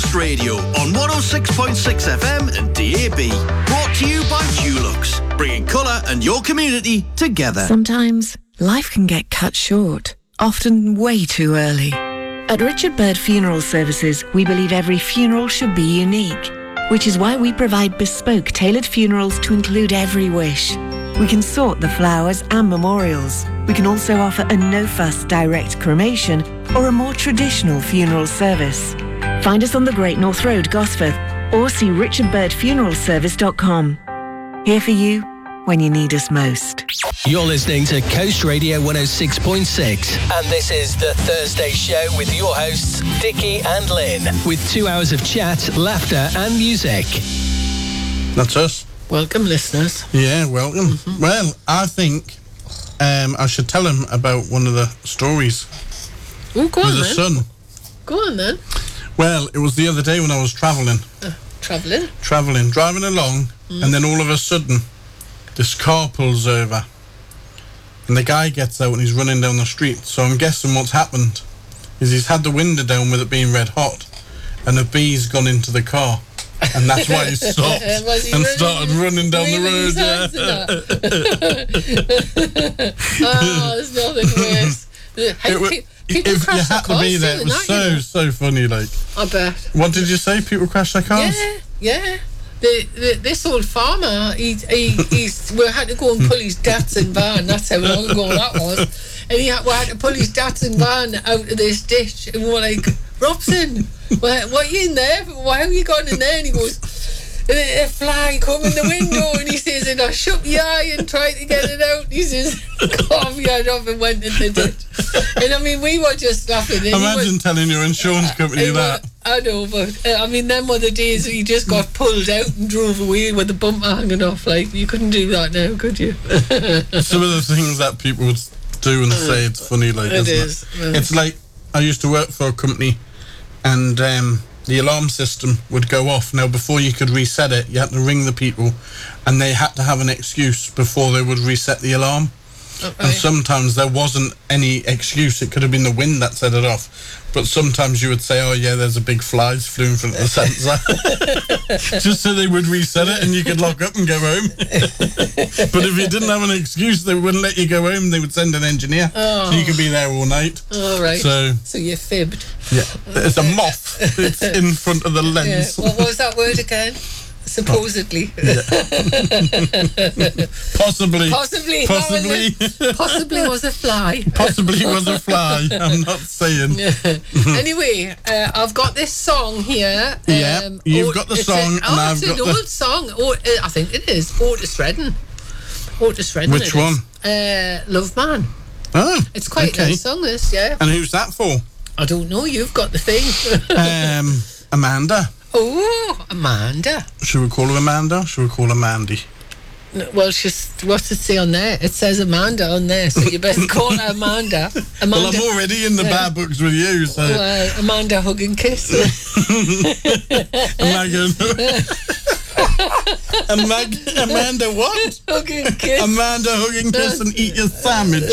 Coast Radio on 106.6 FM and DAB. Brought to you by Dulux, bringing colour and your community together. Sometimes life can get cut short, often way too early. At Richard Bird Funeral Services, we believe every funeral should be unique, which is why we provide bespoke, tailored funerals to include every wish. We can sort the flowers and memorials. We can also offer a no-fuss direct cremation or a more traditional funeral service. Find us on the Great North Road, Gosforth, or see richardbirdfuneralservice.com. Here for you when you need us most. You're listening to Coast Radio 106.6, and this is The Thursday Show with your hosts, Dickie and Lynn, with 2 hours of chat, laughter and music. That's us. Welcome, listeners. Yeah, welcome. Mm-hmm. Well, I think I should tell him about one of the stories. Oh, go on, with the sun. Go on, then. Well, it was the other day when I was travelling. Driving along, and then all of a sudden, this car pulls over, and the guy gets out and he's running down the street. So I'm guessing what's happened is he's had the window down with it being red hot, and a bee's gone into the car. And that's why he stopped and started running down the road. Oh, there's nothing worse. People crash their cars. Be there. It was so funny. Like, I bet. What did you say? People crash their cars? Yeah. This old farmer, we had to go and pull his Datsun van. That's how long ago that was. And we had to pull his Datsun van out of this ditch. And we were like, Robson, what are you in there? Why have you gone in there? And he goes, a fly come in the window. And he says, and I shook the eye and tried to get it out. And he says, cough your head off and went in the ditch. And I mean, we were just laughing. Imagine telling your insurance company that. I know, but I mean, them were the days he just got pulled out and drove away with the bumper hanging off. Like, you couldn't do that now, could you? Some of the things that people would do and say, it's funny, like, it isn't is. it? It's like, I used to work for a company, and the alarm system would go off. Now, before you could reset it, you had to ring the people, and they had to have an excuse before they would reset the alarm. Okay. And sometimes there wasn't any excuse. It could have been the wind that set it off. But sometimes you would say, oh yeah, there's a big fly flew in front of the sensor. Just so they would reset it and you could lock up and go home. But if you didn't have an excuse, they wouldn't let you go home. They would send an engineer. So you could be there all night. All right. So you fibbed. Yeah. There's a moth. It's in front of the lens. Yeah. What was that word again? Supposedly. Possibly. Possibly was a fly. Possibly was a fly. I'm not saying. Anyway, I've got this song here. You've got the song, and I've got the old song. I think it is Otis Redding. Which one? Love Man. Oh, it's quite a nice song, this. Yeah. And who's that for? I don't know. You've got the thing. Amanda. Oh, Amanda. Should we call her Amanda? Should we call her Mandy? Well, what's it say on there? It says Amanda on there, so you better call her Amanda. Well, I'm already in the bad books with you, so... Well, Amanda hug and kiss. Amanda what? Hug and kiss. Amanda hug and kiss and eat your sandwich.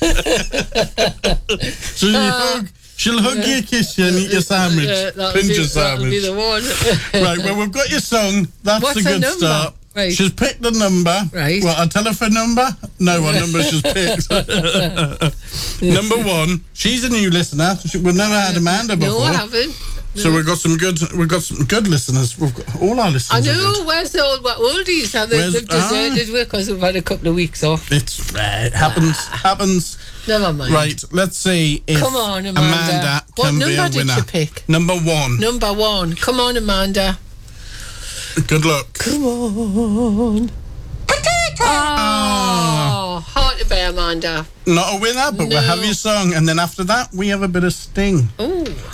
So you hug... She'll hug you, kiss you, and eat your sandwich. Pinch your sandwich. That'll be the one. Right, well, we've got your song. That's a good start. Right. She's picked the number. Right. Well, a telephone number? No, what number she's picked? Number 1. She's a new listener. We've never had Amanda before. No, I haven't. So we've got some good listeners. We've got all our listeners. I know. Where's the oldies? They've deserted because we've had a couple of weeks off. It happens. Never mind. Right, let's see if Come on, Amanda can be a winner. What number did you pick? Number 1. Number 1. Come on, Amanda. Good luck. Come on. Potato! Oh, hard to bear, Amanda. Not a winner, but we'll have your song. And then after that, we have a bit of Sting. Ooh.